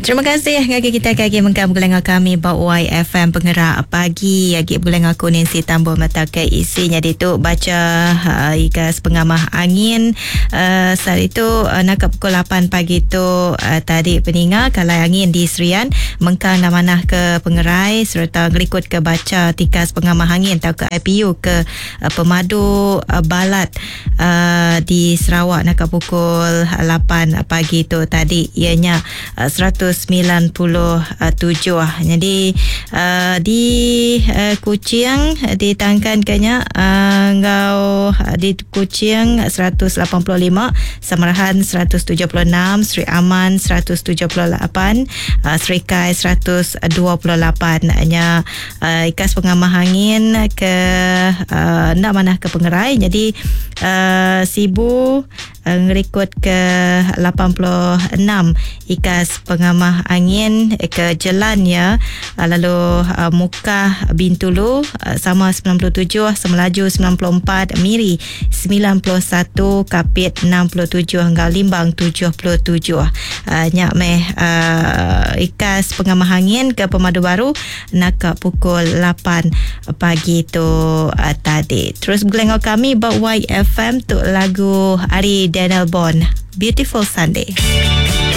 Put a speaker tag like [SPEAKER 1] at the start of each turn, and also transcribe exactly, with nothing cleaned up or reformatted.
[SPEAKER 1] Terima kasih ngagi kita kaki mengkam bulan kami bawa Y F M Pengerak pagi agi bulan aku Nancy tambah mata ke isinya itu baca uh, ikas pengamah angin uh, saat itu uh, nak pukul lapan pagi tu uh, tadi peninga kalau angin di Serian mengkang namanah ke Pengerai serta ngelikut ke baca tikas pengamah angin atau ke I P U ke uh, Pemadu uh, Balat uh, di Sarawak nak pukul lapan pagi tu tadi ianya uh, seratus sembilan puluh tujuh. Jadi uh, di uh, Kuching ditangkan kanya uh, ngau uh, di Kuching seratus lapan puluh lima, Samarahan seratus tujuh puluh enam, Sri Aman seratus tujuh puluh lapan, uh, Sri Kai seratus dua puluh lapan. Hanya uh, ikas pengamah angin ke uh, nak mana ke Pengerai. Jadi uh, Sibu uh, ngerikut ke lapan puluh enam ikas pengamah angin ke jalannya, lalu uh, Mukah Bintulu uh, sama sembilan puluh tujuh, Semelaju sembilan puluh empat, Miri sembilan puluh satu, Kapit enam puluh tujuh hingga Limbang tujuh puluh tujuh. Uh, nyak meh uh, ikas pengamah angin ke Pemadu Baru nak pukul lapan pagi tu uh, tadi. Terus bergelengau kami buat Y F M tu lagu Ari Daniel Bond, Beautiful Sunday.